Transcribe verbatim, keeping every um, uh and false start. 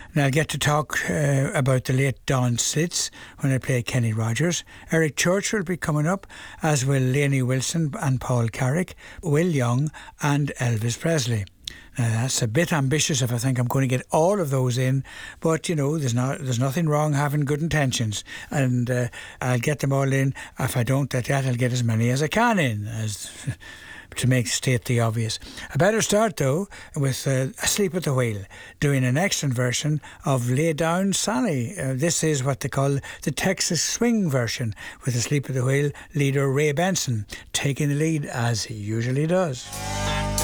And I'll get to talk uh, about the late Don Slits when I play Kenny Rogers. Eric Church will be coming up, as will Lainey Wilson and Paul Carrick, Will Young and Elvis Presley. Now, that's a bit ambitious if I think I'm going to get all of those in, but you know, there's not there's nothing wrong having good intentions, and uh, I'll get them all in. If I don't get that, I'll get as many as I can in, as to make state the obvious. I better start though with uh, Asleep at the Wheel, doing an excellent version of Lay Down Sally. Uh, this is what they call the Texas Swing version, with Asleep at the Wheel leader Ray Benson taking the lead, as he usually does.